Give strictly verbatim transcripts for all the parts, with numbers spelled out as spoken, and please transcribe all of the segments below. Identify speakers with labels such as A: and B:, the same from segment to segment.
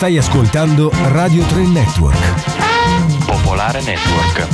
A: Stai ascoltando Radio tre Network.
B: Popolare Network.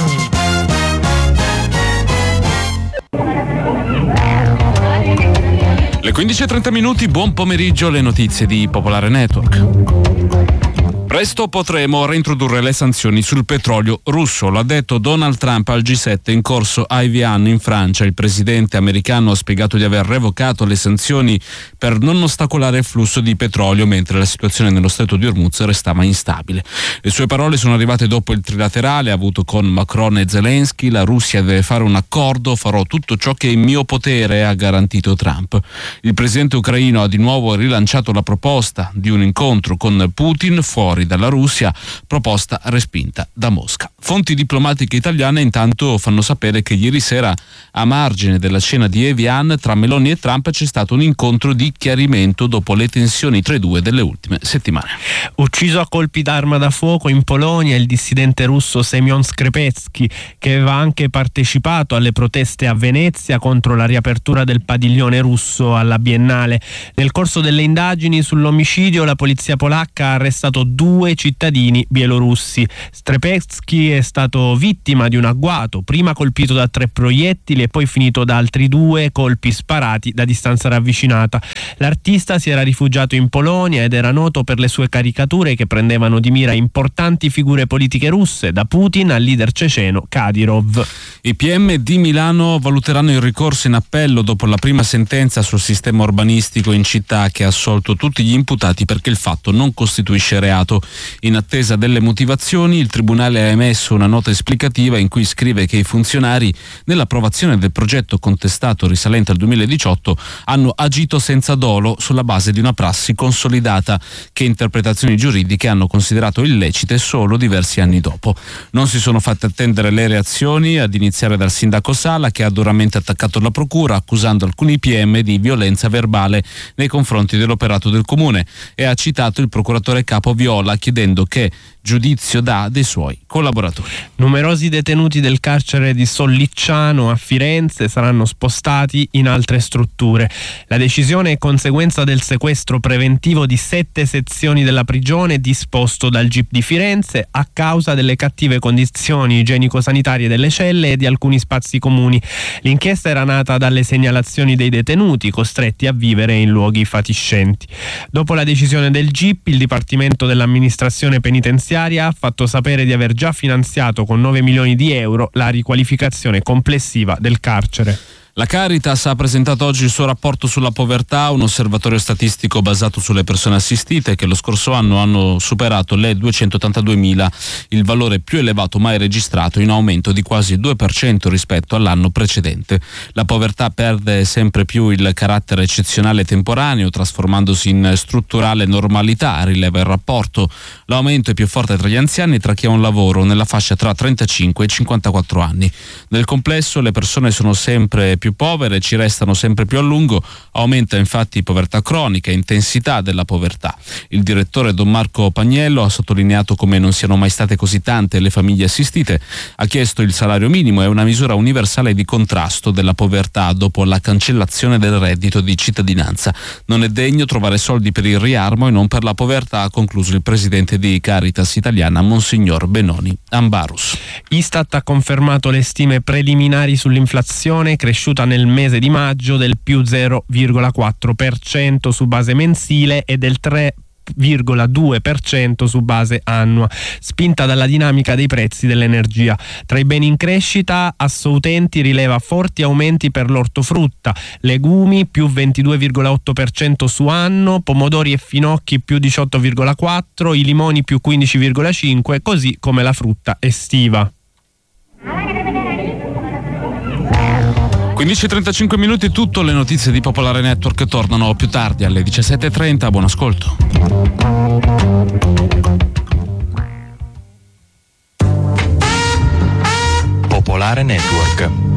C: Le quindici e trenta minuti, buon pomeriggio, le notizie di Popolare Network. Presto potremo reintrodurre le sanzioni sul petrolio russo, l'ha detto Donald Trump al G sette in corso a Evian in Francia. Il presidente americano ha spiegato di aver revocato le sanzioni per non ostacolare il flusso di petrolio mentre la situazione nello stretto di Hormuz restava instabile. Le sue parole sono arrivate dopo il trilaterale avuto con Macron e Zelensky. La Russia deve fare un accordo, farò tutto ciò che è in mio potere, ha garantito Trump. Il presidente ucraino ha di nuovo rilanciato la proposta di un incontro con Putin fuori dalla Russia, proposta respinta da Mosca. Fonti diplomatiche italiane intanto fanno sapere che ieri sera, a margine della cena di Evian tra Meloni e Trump, c'è stato un incontro di chiarimento dopo le tensioni tra i due delle ultime settimane.
D: Ucciso a colpi d'arma da fuoco in Polonia il dissidente russo Semyon Skrepetsky, che aveva anche partecipato alle proteste a Venezia contro la riapertura del padiglione russo alla Biennale. Nel corso delle indagini sull'omicidio la polizia polacca ha arrestato due cittadini bielorussi. Skrepetsky è stato vittima di un agguato, prima colpito da tre proiettili e poi finito da altri due colpi sparati da distanza ravvicinata. L'artista si era rifugiato in Polonia ed era noto per le sue caricature che prendevano di mira importanti figure politiche russe, da Putin al leader ceceno Kadyrov.
C: I P M di Milano valuteranno il ricorso in appello dopo la prima sentenza sul sistema urbanistico in città che ha assolto tutti gli imputati perché il fatto non costituisce reato. In attesa delle motivazioni, il Tribunale ha emesso una nota esplicativa in cui scrive che i funzionari, nell'approvazione del progetto contestato risalente al duemiladiciotto, hanno agito senza dolo sulla base di una prassi consolidata che interpretazioni giuridiche hanno considerato illecite solo diversi anni dopo. Non si sono fatte attendere le reazioni, ad iniziare dal sindaco Sala, che ha duramente attaccato la procura accusando alcuni P M di violenza verbale nei confronti dell'operato del comune, e ha citato il procuratore capo Viola chiedendo che giudizio dà dei suoi collaboratori.
D: Numerosi detenuti del carcere di Sollicciano a Firenze saranno spostati in altre strutture. La decisione è conseguenza del sequestro preventivo di sette sezioni della prigione disposto dal G I P di Firenze a causa delle cattive condizioni igienico-sanitarie delle celle e di alcuni spazi comuni. L'inchiesta era nata dalle segnalazioni dei detenuti costretti a vivere in luoghi fatiscenti. Dopo la decisione del G I P, il Dipartimento dell'Amministrazione Penitenziaria ha fatto sapere di aver già finanziato con nove milioni di euro la riqualificazione complessiva del carcere.
C: La Caritas ha presentato oggi il suo rapporto sulla povertà, un osservatorio statistico basato sulle persone assistite che lo scorso anno hanno superato le duecentottantaduemila, il valore più elevato mai registrato, in aumento di quasi il due per cento rispetto all'anno precedente. La povertà perde sempre più il carattere eccezionale e temporaneo, trasformandosi in strutturale normalità, rileva il rapporto. L'aumento è più forte tra gli anziani e tra chi ha un lavoro, nella fascia tra trentacinque e cinquantaquattro anni. Nel complesso le persone sono sempre più povere, ci restano sempre più a lungo, aumenta infatti povertà cronica e intensità della povertà. Il direttore Don Marco Pagnello ha sottolineato come non siano mai state così tante le famiglie assistite, ha chiesto il salario minimo e una misura universale di contrasto della povertà dopo la cancellazione del reddito di cittadinanza. Non è degno trovare soldi per il riarmo e non per la povertà, ha concluso il presidente di Caritas Italiana, Monsignor Benoni Ambarus.
D: Istat ha confermato le stime preliminari sull'inflazione, cresciuta nel mese di maggio del più zero virgola quattro per cento su base mensile e del tre virgola due per cento su base annua, spinta dalla dinamica dei prezzi dell'energia. Tra i beni in crescita, Assoutenti rileva forti aumenti per l'ortofrutta, legumi più ventidue virgola otto per cento su anno, pomodori e finocchi più diciotto virgola quattro per cento, i limoni più quindici virgola cinque per cento, così come la frutta estiva.
C: quindici e trentacinque minuti, tutto. Le notizie di Popolare Network tornano più tardi alle diciassette e trenta. Buon ascolto.
B: Popolare Network.